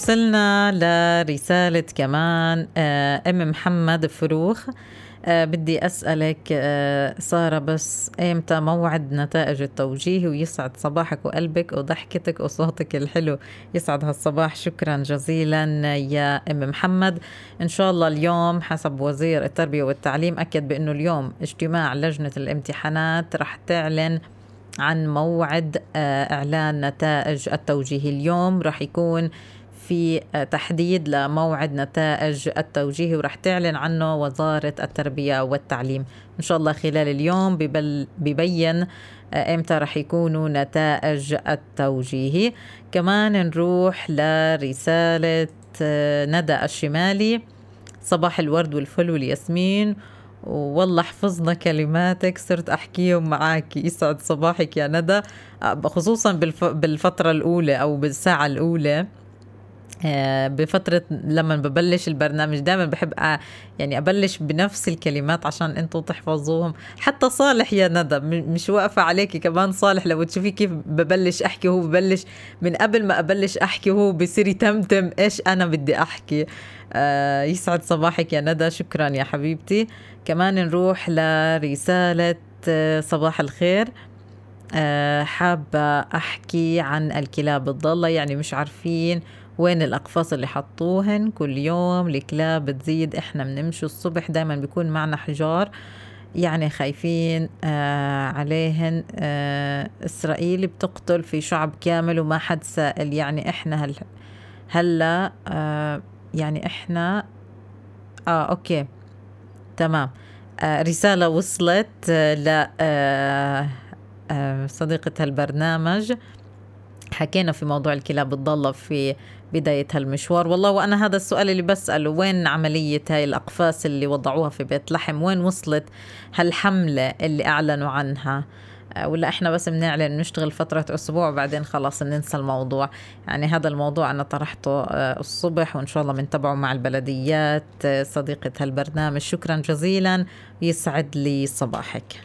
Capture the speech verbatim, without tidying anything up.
وصلنا لرسالة كمان آه، أم محمد فروخ. آه، بدي أسألك آه، سارة، بس إمتى موعد نتائج التوجيه؟ ويسعد صباحك وقلبك وضحكتك وصوتك الحلو، يسعد هالصباح. شكرا جزيلا يا أم محمد. إن شاء الله اليوم حسب وزير التربية والتعليم أكد بأنه اليوم اجتماع لجنة الامتحانات رح تعلن عن موعد آه، إعلان نتائج التوجيه. اليوم رح يكون في تحديد لموعد نتائج التوجيه ورح تعلن عنه وزارة التربية والتعليم. إن شاء الله خلال اليوم ببل ببين إمتى رح يكونوا نتائج التوجيه. كمان نروح لرسالة ندى الشمالي. صباح الورد والفل والياسمين، والله حفظنا كلماتك صرت أحكيهم معاك. يسعد صباحك يا ندى، خصوصا بالفترة الأولى أو بالساعة الأولى بفترة لما ببلش البرنامج دائما بحب أ... يعني أبلش بنفس الكلمات عشان أنتوا تحفظوهم. حتى صالح يا ندى مش واقفة عليكي، كمان صالح لو تشوفي كيف ببلش أحكي هو ببلش من قبل ما أبلش أحكي، هو بصير يتمتم إيش أنا بدي أحكي. آه يسعد صباحك يا ندى، شكرا يا حبيبتي. كمان نروح لرسالة صباح الخير. أه حابة أحكي عن الكلاب الضالة، يعني مش عارفين وين الأقفاص اللي حطوهن. كل يوم الكلاب بتزيد، إحنا بنمشي الصبح دايما بيكون معنا حجار، يعني خايفين آه عليهن. آه إسرائيل بتقتل في شعب كامل وما حد سائل. يعني إحنا هل هلا آه يعني إحنا آه أوكي تمام. آه رسالة وصلت آه ل آه صديقة هالبرنامج، حكينا في موضوع الكلاب الضالة في بداية هالمشوار. والله وأنا هذا السؤال اللي بسأله، وين عملية هاي الأقفاص اللي وضعوها في بيت لحم؟ وين وصلت هالحملة اللي أعلنوا عنها؟ ولا إحنا بس بنعلن نشتغل فترة أسبوع وبعدين خلاص ننسى الموضوع؟ يعني هذا الموضوع أنا طرحته الصبح، وإن شاء الله بنتابعه مع البلديات. صديقة هالبرنامج شكرا جزيلا، يسعد لي صباحك.